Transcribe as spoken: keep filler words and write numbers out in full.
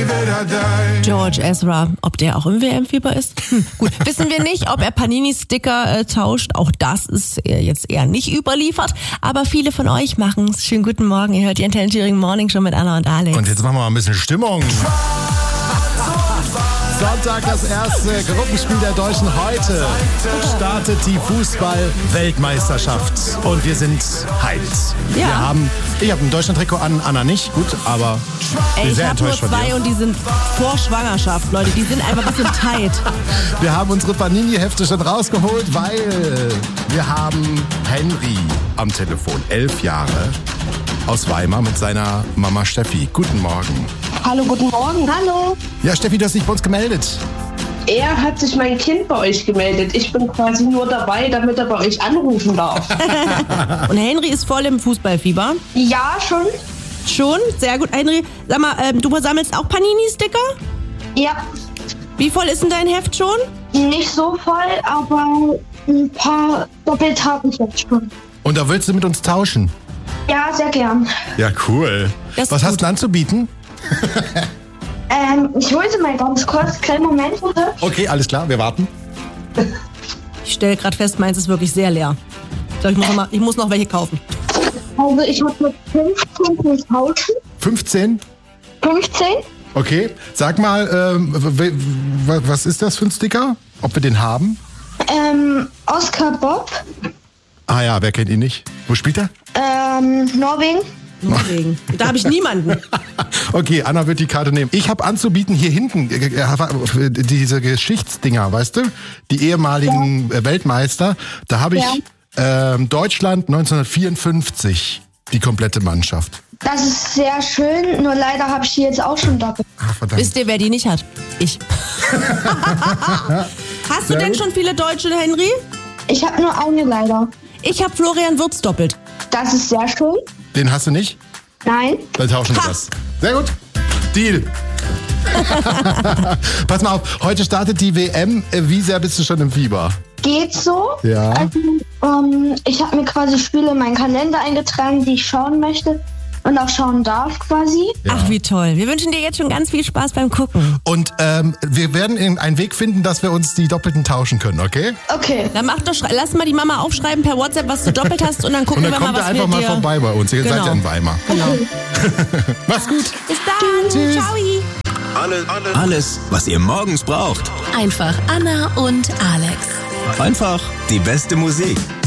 George Ezra, ob der auch im W M-Fieber ist? Hm, gut, wissen wir nicht, ob er Panini-Sticker äh, tauscht. Auch das ist äh, jetzt eher nicht überliefert. Aber viele von euch machen es. Schönen guten Morgen. Ihr hört die Intelligent Morning schon mit Anna und Alex. Und jetzt machen wir mal ein bisschen Stimmung. Sonntag, das erste Gruppenspiel der Deutschen. Heute startet die Fußball-Weltmeisterschaft. Und wir sind hyped. Ja. Wir haben, ich habe ein Deutschland-Trikot an, Anna nicht. Gut, aber Ey, bin ich sehr habe nur enttäuscht von zwei dir. und die sind vor Schwangerschaft, Leute. Die sind einfach ein bisschen tight. Wir haben unsere Panini-Hefte schon rausgeholt, weil wir haben Henry am Telefon. Elf Jahre aus Weimar mit seiner Mama Steffi. Guten Morgen. Hallo, guten Morgen. Hallo. Ja, Steffi, du hast dich bei uns gemeldet. Er hat sich mein Kind bei euch gemeldet. Ich bin quasi nur dabei, damit er bei euch anrufen darf. Und Henry ist voll im Fußballfieber. Ja, schon? Schon? Sehr gut. Henry, sag mal, ähm, du sammelst auch Panini-Sticker? Ja. Wie voll ist denn dein Heft schon? Nicht so voll, aber ein paar doppelt habe ich jetzt schon. Und da willst du mit uns tauschen? Ja, sehr gern. Ja, cool. Das ist Was gut. hast du anzubieten? Ähm, ich hole sie mal ganz kurz. Kleinen Moment, bitte. Okay, alles klar, wir warten. Ich stelle gerade fest, meins ist wirklich sehr leer. Ich glaube, ich muss noch, mal, ich muss noch welche kaufen. Also ich habe mit fünfzehn nicht tauschen. fünfzehn? fünfzehn? Okay. Sag mal, ähm, w- w- was ist das für ein Sticker? Ob wir den haben? Ähm, Oscar Bob. Ah ja, wer kennt ihn nicht? Wo spielt er? Ähm, Norwegen. Norwegen. Da habe ich niemanden. Okay, Anna wird die Karte nehmen. Ich habe anzubieten hier hinten äh, äh, diese Geschichtsdinger, weißt du? Die ehemaligen ja. Weltmeister. Da habe ich ja. ähm, Deutschland neunzehnhundertvierundfünfzig, die komplette Mannschaft. Das ist sehr schön, nur leider habe ich die jetzt auch schon doppelt. Ah, verdammt. Wisst ihr, wer die nicht hat? Ich. Hast du denn schon viele Deutsche, Henry? Ich habe nur eine leider. Ich habe Florian Wirtz doppelt. Das ist sehr schön. Den hast du nicht? Nein. Dann tauschen wir Ha. das. Sehr gut. Deal. Pass mal auf, heute startet die W M. Wie sehr bist du schon im Fieber? Geht so. Ja. Also, ähm, ich habe mir quasi Spiele in meinen Kalender eingetragen, die ich schauen möchte und auch schauen darf quasi. Ja. Ach, wie toll. Wir wünschen dir jetzt schon ganz viel Spaß beim Gucken. Und ähm, wir werden einen Weg finden, dass wir uns die Doppelten tauschen können, okay? Okay. Dann mach doch, schrei- lass mal die Mama aufschreiben per WhatsApp, was du doppelt hast und dann Und gucken dann wir kommt mal, er was einfach wir mal dir... vorbei bei uns. Ihr Genau. seid ja in Weimar. Genau. Mach's gut. Bis dann. Tschüss. Ciao. Alles, alles, alles, was ihr morgens braucht. Einfach Anna und Alex. Einfach die beste Musik.